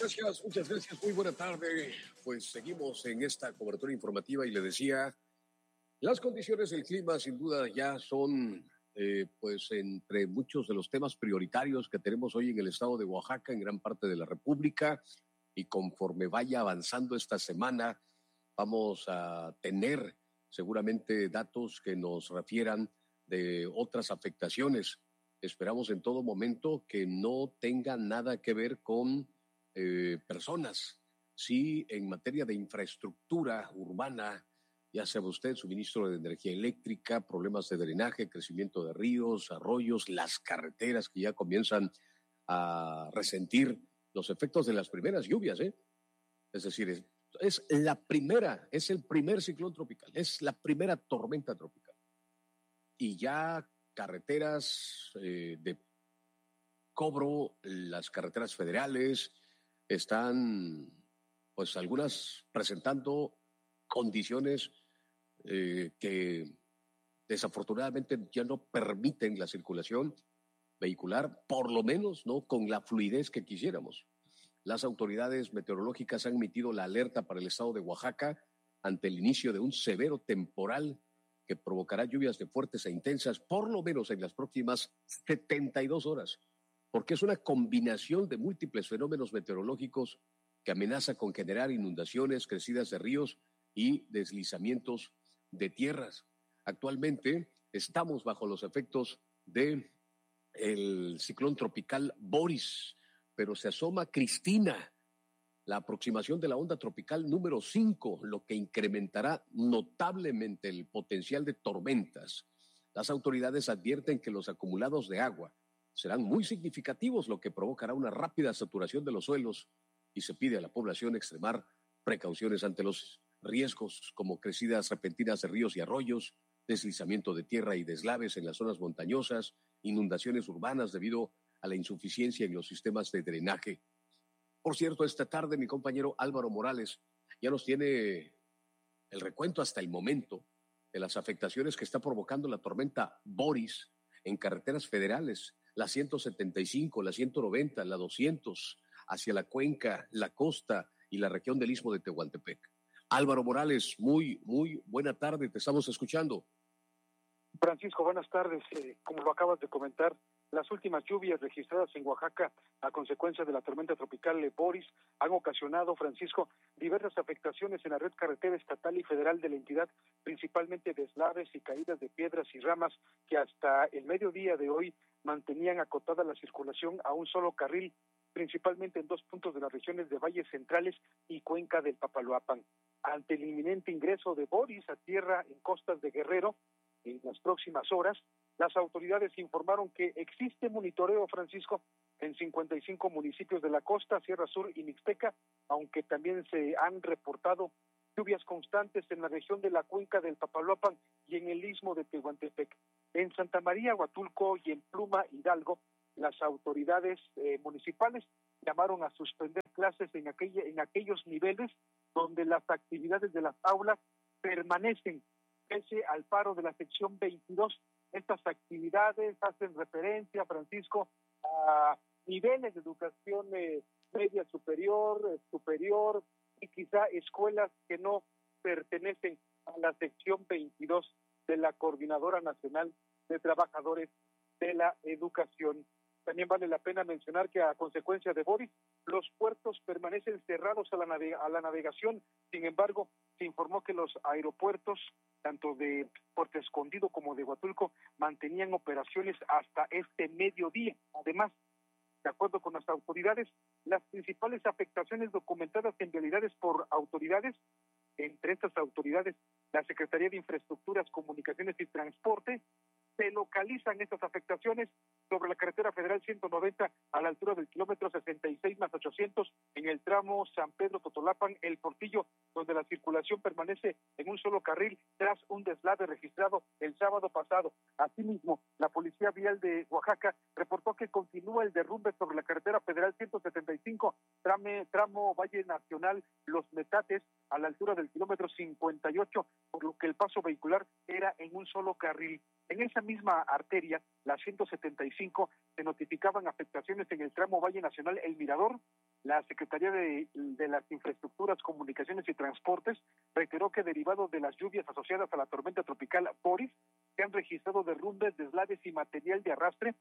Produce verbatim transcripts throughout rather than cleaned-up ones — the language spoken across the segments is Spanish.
Gracias, muchas gracias, muy buena tarde. Pues seguimos en esta cobertura informativa y le decía, las condiciones del clima sin duda ya son eh, pues entre muchos de los temas prioritarios que tenemos hoy en el estado de Oaxaca, en gran parte de la República, y conforme vaya avanzando esta semana vamos a tener seguramente datos que nos refieran de otras afectaciones. Esperamos en todo momento que no tenga nada que ver con Eh, personas, sí, en materia de infraestructura urbana, ya sabe usted, suministro de energía eléctrica, problemas de drenaje, crecimiento de ríos, arroyos, las carreteras que ya comienzan a resentir los efectos de las primeras lluvias, ¿eh? Es decir, es, es la primera, es el primer ciclón tropical, es la primera tormenta tropical. Y ya carreteras eh, de cobro, las carreteras federales, están, pues, algunas presentando condiciones eh, que desafortunadamente ya no permiten la circulación vehicular, por lo menos no con la fluidez que quisiéramos. Las autoridades meteorológicas han emitido la alerta para el estado de Oaxaca ante el inicio de un severo temporal que provocará lluvias de fuertes e intensas, por lo menos en las próximas setenta y dos horas. Porque es una combinación de múltiples fenómenos meteorológicos que amenaza con generar inundaciones, crecidas de ríos y deslizamientos de tierras. Actualmente estamos bajo los efectos del ciclón tropical Boris, pero se asoma Cristina, la aproximación de la onda tropical número cinco, lo que incrementará notablemente el potencial de tormentas. Las autoridades advierten que los acumulados de agua serán muy significativos, lo que provocará una rápida saturación de los suelos, y se pide a la población extremar precauciones ante los riesgos como crecidas repentinas de ríos y arroyos, deslizamiento de tierra y deslaves en las zonas montañosas, inundaciones urbanas debido a la insuficiencia en los sistemas de drenaje. Por cierto, esta tarde mi compañero Álvaro Morales ya nos tiene el recuento hasta el momento de las afectaciones que está provocando la tormenta Boris en carreteras federales, la ciento setenta y cinco, la ciento noventa, la doscientos, hacia la cuenca, la costa y la región del Istmo de Tehuantepec. Álvaro Morales, muy, muy buena tarde, te estamos escuchando. Francisco, buenas tardes. Eh, como lo acabas de comentar, las últimas lluvias registradas en Oaxaca a consecuencia de la tormenta tropical Boris han ocasionado, Francisco, diversas afectaciones en la red carretera estatal y federal de la entidad, principalmente deslaves y caídas de piedras y ramas que hasta el mediodía de hoy mantenían acotada la circulación a un solo carril, principalmente en dos puntos de las regiones de Valles Centrales y Cuenca del Papaloapan. Ante el inminente ingreso de Boris a tierra en costas de Guerrero, en las próximas horas, las autoridades informaron que existe monitoreo, Francisco, en cincuenta y cinco municipios de la costa, Sierra Sur y Mixteca, aunque también se han reportado lluvias constantes en la región de la Cuenca del Papaloapan y en el Istmo de Tehuantepec. En Santa María, Huatulco y en Pluma, Hidalgo, las autoridades eh, municipales llamaron a suspender clases en, aquella, en aquellos niveles donde las actividades de las aulas permanecen pese al paro de la sección veintidós. Estas actividades hacen referencia, Francisco, a niveles de educación eh, media superior, eh, superior y quizá escuelas que no pertenecen a la sección veintidós de la Coordinadora Nacional de Trabajadores de la Educación. También vale la pena mencionar que a consecuencia de Boris, los puertos permanecen cerrados a la, naveg- a la navegación. Sin embargo, se informó que los aeropuertos, tanto de Puerto Escondido como de Huatulco, mantenían operaciones hasta este mediodía. Además, de acuerdo con las autoridades, las principales afectaciones documentadas en vialidades por autoridades, entre estas autoridades, la Secretaría de Infraestructuras, Comunicaciones y Transporte, se localizan estas afectaciones sobre la carretera federal ciento noventa a la altura del kilómetro sesenta y seis más ochocientos en el tramo San Pedro-Totolapan, El Portillo, donde la circulación permanece en un solo carril tras un deslave registrado el sábado pasado. Asimismo, la Policía Vial de Oaxaca reportó que continúa el derrumbe sobre la carretera federal ciento setenta y cinco, trame, tramo Valle Nacional Los Metates, a la altura del kilómetro cincuenta y ocho, por lo que el paso vehicular era en un solo carril. En esa misma arteria, la ciento setenta y cinco, se notificaban afectaciones en el tramo Valle Nacional El Mirador, La Secretaría de, de las Infraestructuras, Comunicaciones y Transportes reiteró que derivado de las lluvias asociadas a la tormenta tropical Boris, se han registrado derrumbes, deslaves y material de arrastre,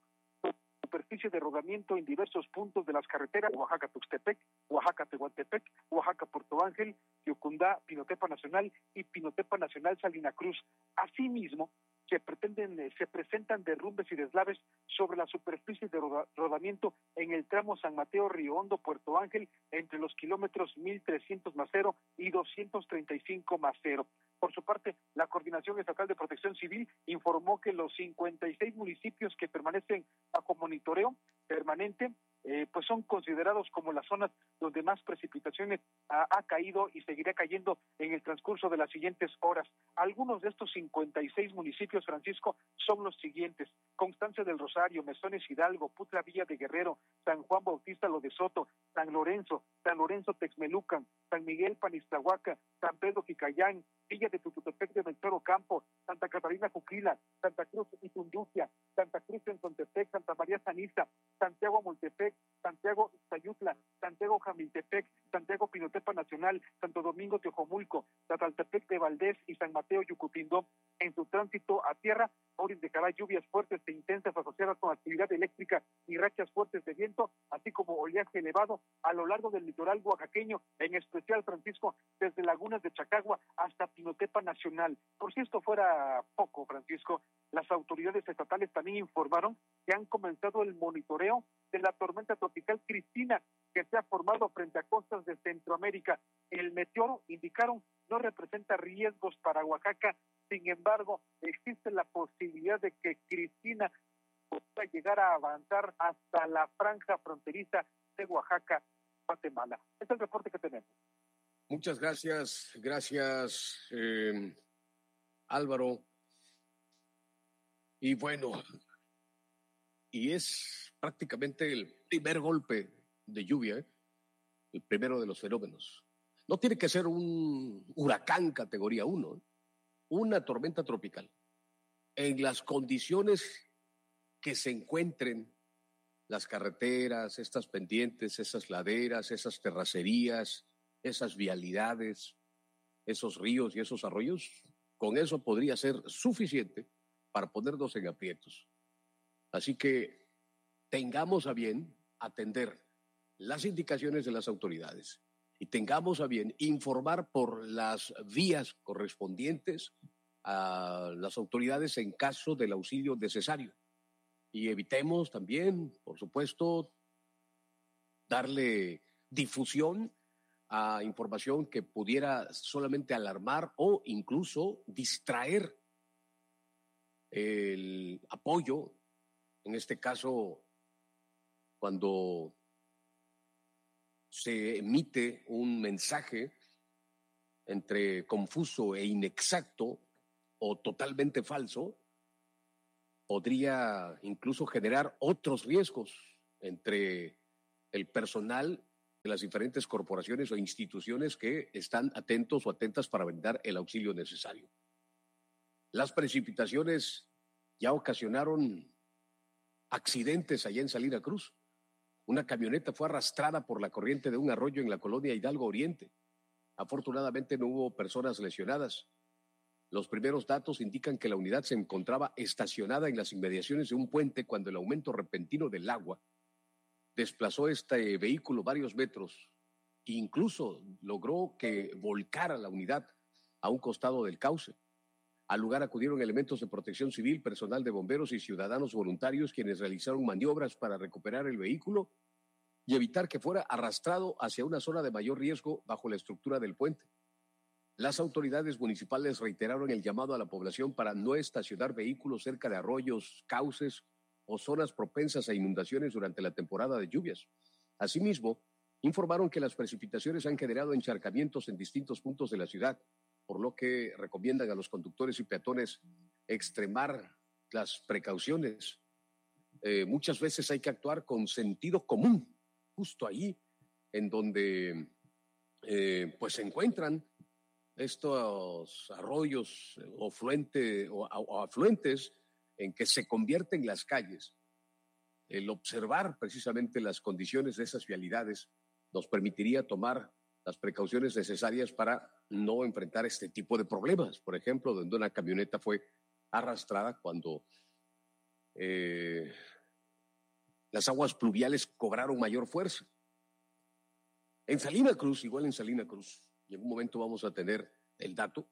superficie de rodamiento en diversos puntos de las carreteras Oaxaca-Tuxtepec, Oaxaca-Tehuantepec, Oaxaca-Puerto Ángel, Yucundá, Pinotepa Nacional y Pinotepa Nacional Salina Cruz. Asimismo, se pretenden, se presentan derrumbes y deslaves sobre la superficie de roda, rodamiento en el tramo San Mateo-Río Hondo, Puerto Ángel, entre los kilómetros mil trescientos más cero y doscientos treinta y cinco más cero. Por su parte, la Coordinación Estatal de Protección Civil informó que los cincuenta y seis municipios que permanecen bajo monitoreo permanente, eh, pues son considerados como las zonas donde más precipitaciones ha, ha caído y seguirá cayendo en el transcurso de las siguientes horas. Algunos de estos cincuenta y seis municipios, Francisco, son los siguientes: Constancia del Rosario, Mesones Hidalgo, Putla Villa de Guerrero, San Juan Bautista Lo de Soto, San Lorenzo, San Lorenzo Texmelucan, San Miguel Paniztahuaca, San Pedro Quicayán, Villa de Tututepec de Ventura Campo, Santa Catarina Juquila, Santa Cruz Itunducia, Santa Cruz en Sontepec, Santa María Sanista, Santiago Multepec, Santiago Ixtayutla, Santiago Jamiltepec, Santiago Pinotepa Nacional, Santo Domingo Teojomulco, Tataltepec de Valdés y San Mateo Yucupindó. En su tránsito a tierra, Boris dejará lluvias fuertes e intensas asociadas con actividad eléctrica y rachas fuertes de viento, así como oleaje elevado a lo largo del litoral oaxaqueño, en especial, Francisco, desde Lagunas de Chacagua hasta Pinotepa Nacional. Por si esto fuera poco, Francisco, las autoridades estatales también informaron que han comenzado el monitoreo de la tormenta tropical Cristina, que se ha formado frente a costas de Centroamérica. El meteoro, indicaron, no representa riesgos para Oaxaca. Sin embargo, existe la posibilidad de que Cristina pueda llegar a avanzar hasta la franja fronteriza de Oaxaca, Guatemala. Este es el reporte que tenemos. Muchas gracias, gracias eh, Álvaro. Y bueno, y es prácticamente el primer golpe de lluvia, ¿eh? El primero de los fenómenos. No tiene que ser un huracán categoría uno, ¿eh? Una tormenta tropical. En las condiciones que se encuentren las carreteras, estas pendientes, esas laderas, esas terracerías, esas vialidades, esos ríos y esos arroyos, con eso podría ser suficiente para ponernos en aprietos. Así que tengamos a bien atender las indicaciones de las autoridades y tengamos a bien informar por las vías correspondientes a las autoridades en caso del auxilio necesario. Y evitemos también, por supuesto, darle difusión a información que pudiera solamente alarmar o incluso distraer el apoyo, en este caso, cuando se emite un mensaje entre confuso e inexacto o totalmente falso, podría incluso generar otros riesgos entre el personal de las diferentes corporaciones o instituciones que están atentos o atentas para brindar el auxilio necesario. Las precipitaciones ya ocasionaron accidentes allá en Salina Cruz. Una camioneta fue arrastrada por la corriente de un arroyo en la colonia Hidalgo Oriente. Afortunadamente no hubo personas lesionadas. Los primeros datos indican que la unidad se encontraba estacionada en las inmediaciones de un puente cuando el aumento repentino del agua desplazó este vehículo varios metros e incluso logró que volcara la unidad a un costado del cauce. Al lugar acudieron elementos de protección civil, personal de bomberos y ciudadanos voluntarios quienes realizaron maniobras para recuperar el vehículo y evitar que fuera arrastrado hacia una zona de mayor riesgo bajo la estructura del puente. Las autoridades municipales reiteraron el llamado a la población para no estacionar vehículos cerca de arroyos, cauces o zonas propensas a inundaciones durante la temporada de lluvias. Asimismo, informaron que las precipitaciones han generado encharcamientos en distintos puntos de la ciudad, por lo que recomiendan a los conductores y peatones extremar las precauciones. Eh, muchas veces hay que actuar con sentido común, justo ahí en donde eh, pues se encuentran estos arroyos o, fluente, o, o afluentes en que se convierten las calles. el observar precisamente las condiciones de esas vialidades nos permitiría tomar las precauciones necesarias para no enfrentar este tipo de problemas. Por ejemplo, donde una camioneta fue arrastrada cuando eh, las aguas pluviales cobraron mayor fuerza. En Salina Cruz, igual en Salina Cruz, y en un momento vamos a tener el dato,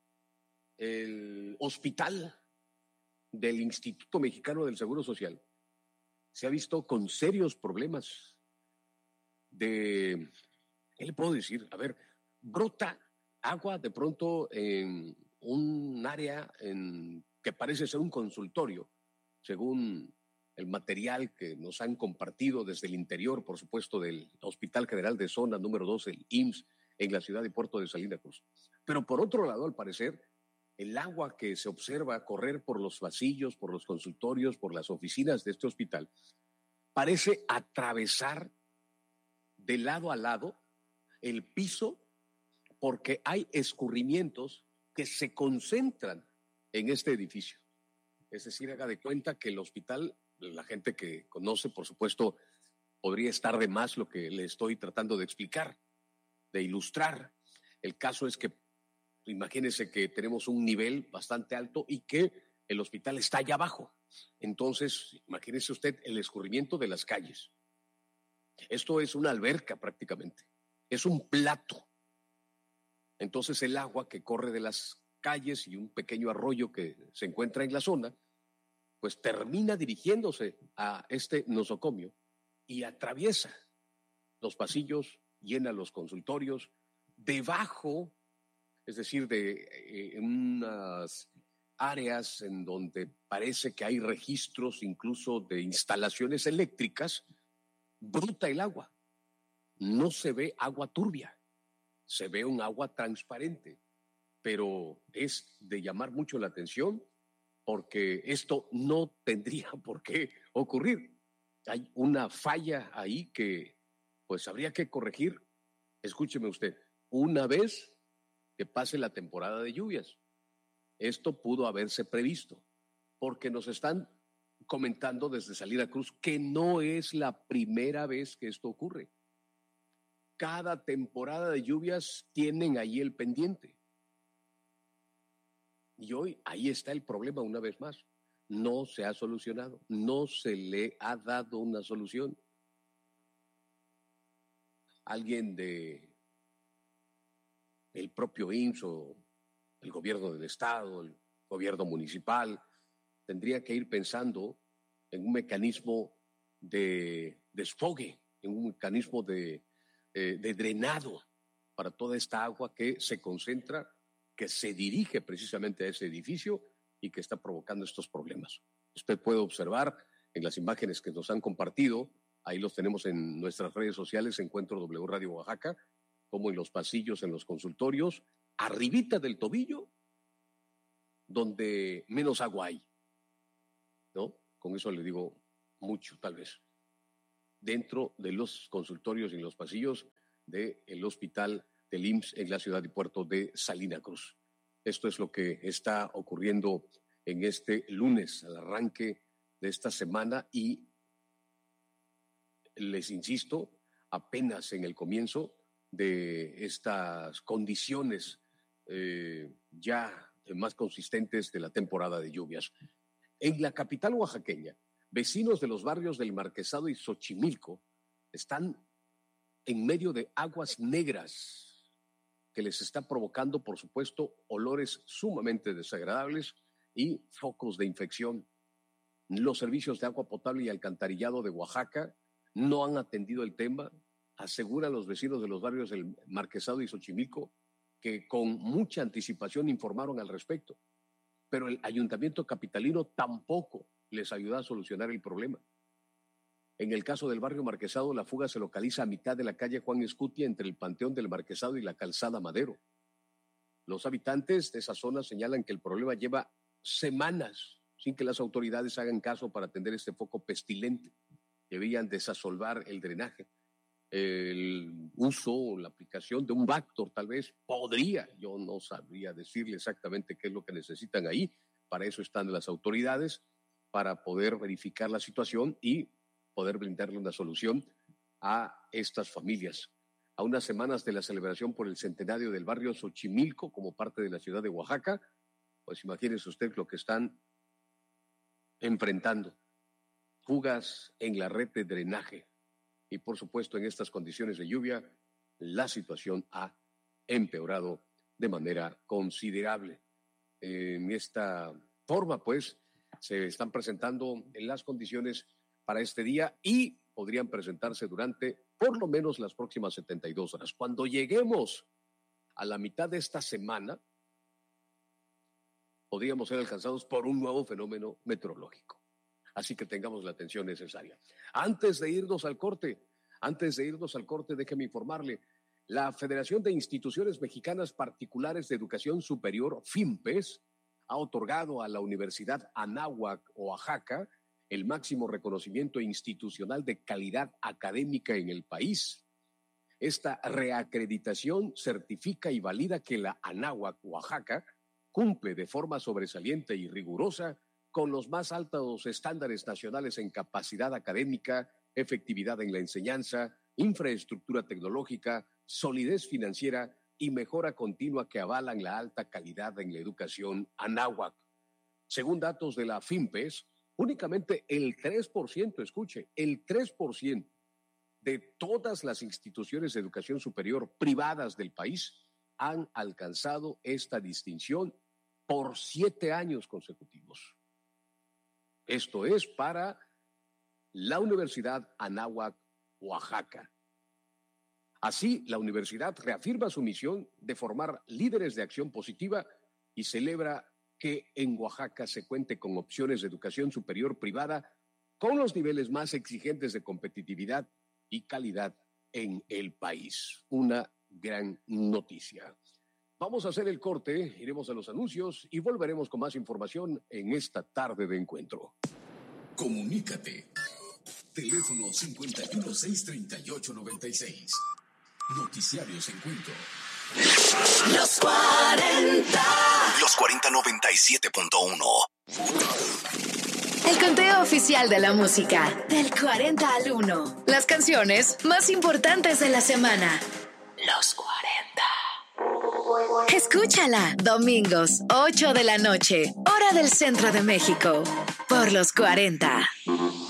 el hospital del Instituto Mexicano del Seguro Social se ha visto con serios problemas de, ¿qué le puedo decir? A ver, brota agua de pronto en un área en, que parece ser un consultorio, según el material que nos han compartido desde el interior, por supuesto, del Hospital General de Zona número dos, el I M S S, en la ciudad y puerto de Salina Cruz. Pero por otro lado, al parecer, el agua que se observa correr por los pasillos, por los consultorios, por las oficinas de este hospital, parece atravesar de lado a lado el piso porque hay escurrimientos que se concentran en este edificio. Es decir, haga de cuenta que el hospital, la gente que conoce, por supuesto, podría estar de más lo que le estoy tratando de explicar, de ilustrar. El caso es que imagínense que tenemos un nivel bastante alto y que el hospital está allá abajo. Entonces, imagínese usted el escurrimiento de las calles. Esto es una alberca prácticamente, es un plato. Entonces el agua que corre de las calles y un pequeño arroyo que se encuentra en la zona, pues termina dirigiéndose a este nosocomio y atraviesa los pasillos, llena los consultorios, debajo, es decir, de eh, unas áreas en donde parece que hay registros incluso de instalaciones eléctricas, brota el agua. No se ve agua turbia, se ve un agua transparente, pero es de llamar mucho la atención porque esto no tendría por qué ocurrir. Hay una falla ahí que pues habría que corregir. Escúcheme usted, una vez que pase la temporada de lluvias. Esto pudo haberse previsto, porque nos están comentando desde Salina Cruz que no es la primera vez que esto ocurre. Cada temporada de lluvias tienen ahí el pendiente. Y hoy ahí está el problema una vez más. No se ha solucionado, no se le ha dado una solución. Alguien de el propio I M S S o el gobierno del estado, el gobierno municipal, tendría que ir pensando en un mecanismo de desfogue, en un mecanismo de, eh, de drenado para toda esta agua que se concentra, que se dirige precisamente a ese edificio y que está provocando estos problemas. Usted puede observar en las imágenes que nos han compartido, ahí los tenemos en nuestras redes sociales, Encuentro W Radio Oaxaca, como en los pasillos, en los consultorios, arribita del tobillo, donde menos agua hay, ¿no? Con eso le digo mucho, tal vez. Dentro de los consultorios y en los pasillos del hospital del I M S S en la ciudad y puerto de Salina Cruz. Esto es lo que está ocurriendo en este lunes, al arranque de esta semana, y les insisto, apenas en el comienzo de estas condiciones eh, ya más consistentes de la temporada de lluvias. En la capital oaxaqueña, vecinos de los barrios del Marquesado y Xochimilco están en medio de aguas negras que les está provocando, por supuesto, olores sumamente desagradables y focos de infección. Los servicios de agua potable y alcantarillado de Oaxaca no han atendido el tema. Aseguran los vecinos de los barrios del Marquesado y Xochimilco que con mucha anticipación informaron al respecto, pero el ayuntamiento capitalino tampoco les ayuda a solucionar el problema. En el caso del barrio Marquesado, la fuga se localiza a mitad de la calle Juan Escutia entre el Panteón del Marquesado y la calzada Madero. Los habitantes de esa zona señalan que el problema lleva semanas sin que las autoridades hagan caso para atender este foco pestilente. Deberían desasolvar el drenaje. El uso o la aplicación de un Bactor tal vez podría, yo no sabría decirle exactamente qué es lo que necesitan ahí, para eso están las autoridades, para poder verificar la situación y poder brindarle una solución a estas familias. A unas semanas de la celebración por el centenario del barrio Xochimilco como parte de la ciudad de Oaxaca, pues imagínense usted lo que están enfrentando. Fugas en la red de drenaje. Y por supuesto, en estas condiciones de lluvia, la situación ha empeorado de manera considerable. En esta forma, pues, se están presentando las condiciones para este día y podrían presentarse durante por lo menos las próximas setenta y dos horas. Cuando lleguemos a la mitad de esta semana, podríamos ser alcanzados por un nuevo fenómeno meteorológico. Así que tengamos la atención necesaria. Antes de irnos al corte, antes de irnos al corte, déjeme informarle, la Federación de Instituciones Mexicanas Particulares de Educación Superior, FIMPES, ha otorgado a la Universidad Anáhuac, Oaxaca, el máximo reconocimiento institucional de calidad académica en el país. Esta reacreditación certifica y valida que la Anáhuac, Oaxaca, cumple de forma sobresaliente y rigurosa con los más altos estándares nacionales en capacidad académica, efectividad en la enseñanza, infraestructura tecnológica, solidez financiera y mejora continua que avalan la alta calidad en la educación anáhuac. Según datos de la FIMPES, únicamente el tres por ciento, escuche, el tres por ciento de todas las instituciones de educación superior privadas del país han alcanzado esta distinción por siete años consecutivos. Esto es para la Universidad Anáhuac, Oaxaca. Así, la universidad reafirma su misión de formar líderes de acción positiva y celebra que en Oaxaca se cuente con opciones de educación superior privada con los niveles más exigentes de competitividad y calidad en el país. Una gran noticia. Vamos a hacer el corte, iremos a los anuncios y volveremos con más información en esta tarde de encuentro. Comunícate. Teléfono cincuenta y uno, seiscientos treinta y ocho, noventa y seis. Noticiarios Encuentro. Los cuarenta. Los cuarenta noventa y siete punto uno. El conteo oficial de la música. Del cuarenta al uno. Las canciones más importantes de la semana. Los cuarenta. Escúchala. Domingos, ocho de la noche. Hora del centro de México. Por los cuarenta.